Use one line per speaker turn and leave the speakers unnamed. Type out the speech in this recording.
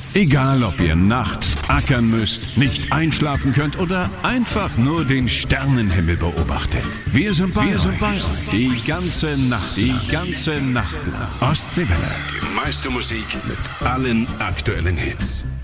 Egal, ob ihr nachts ackern müsst, nicht einschlafen könnt oder einfach nur den Sternenhimmel beobachtet. Wir sind bei euch. Die ganze Nacht. Ostseewelle. Die meiste Musik mit allen aktuellen Hits.